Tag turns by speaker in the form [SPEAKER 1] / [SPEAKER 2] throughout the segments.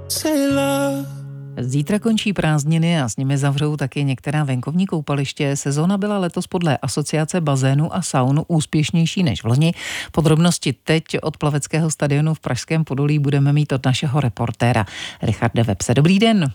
[SPEAKER 1] Zítra končí prázdniny a s nimi zavřou taky některá venkovní koupaliště. Sezóna byla letos podle Asociace bazénu a saun úspěšnější než v loni. Podrobnosti teď od plaveckého stadionu v Pražském Podolí budeme mít od našeho reportéra Richarda Webse. Dobrý den.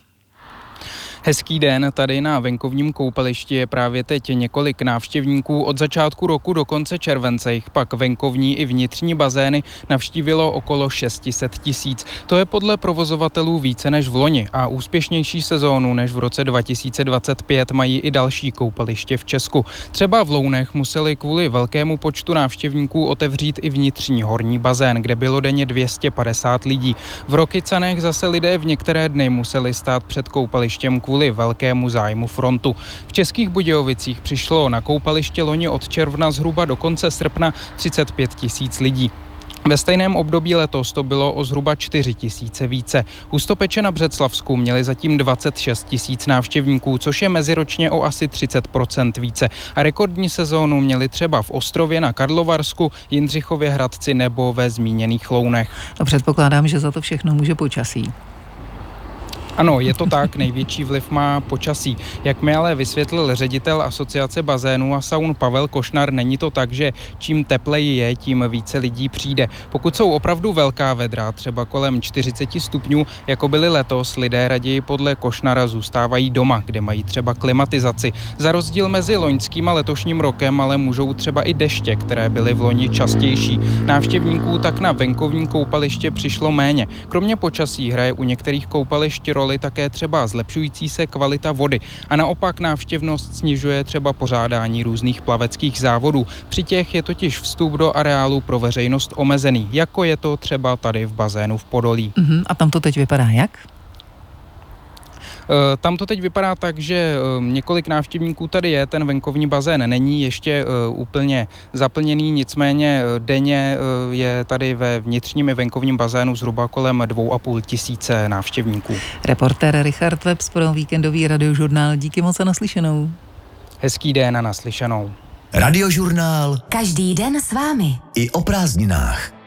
[SPEAKER 2] Hezký den, tady na venkovním koupališti je právě teď několik návštěvníků. Od začátku roku do konce července jich pak venkovní i vnitřní bazény navštívilo okolo 600 000. To je podle provozovatelů více než v loni a úspěšnější sezónu než v roce 2025 mají i další koupaliště v Česku. Třeba v Lounech museli kvůli velkému počtu návštěvníků otevřít i vnitřní horní bazén, kde bylo denně 250 lidí. V Rokycanech zase lidé v některé dny museli stát před koupalištěm kvůli velkému zájmu frontu. V Českých Budějovicích přišlo na koupaliště loni od června zhruba do konce srpna 35 000 lidí. Ve stejném období letos to bylo o zhruba 4 000 více. Hustopeče na Břeclavsku měli zatím 26 000 návštěvníků, což je meziročně o asi 30% více. A rekordní sezónu měli třeba v Ostrově na Karlovarsku, Jindřichově Hradci nebo ve zmíněných Lounech.
[SPEAKER 1] A předpokládám, že za to všechno může počasí.
[SPEAKER 2] Ano, je to tak, největší vliv má počasí. Jak mi ale vysvětlil ředitel Asociace bazénů a saun Pavel Košnar, není to tak, že čím tepleji je, tím více lidí přijde. Pokud jsou opravdu velká vedra, třeba kolem 40 stupňů, jako byly letos, lidé raději podle Košnara zůstávají doma, kde mají třeba klimatizaci. Za rozdíl mezi loňským a letošním rokem ale můžou třeba i deště, které byly v loni častější. Návštěvníků tak na venkovní koupaliště přišlo méně. Kromě počasí hraje u některých koupališť roli také třeba zlepšující se kvalita vody a naopak návštěvnost snižuje třeba pořádání různých plaveckých závodů. Při těch je totiž vstup do areálu pro veřejnost omezený, jako je to třeba tady v bazénu v Podolí.
[SPEAKER 1] A tam to teď vypadá jak?
[SPEAKER 2] Tam to teď vypadá tak, že několik návštěvníků tady je, ten venkovní bazén není ještě úplně zaplněný, nicméně denně je tady ve vnitřním i venkovním bazénu zhruba kolem 2 500 návštěvníků.
[SPEAKER 1] Reportér Richard Webs pro víkendový radiožurnál. Díky moc a naslyšenou.
[SPEAKER 2] Hezký den a naslyšenou.
[SPEAKER 3] Radiožurnál.
[SPEAKER 4] Každý den s vámi.
[SPEAKER 3] I o prázdninách.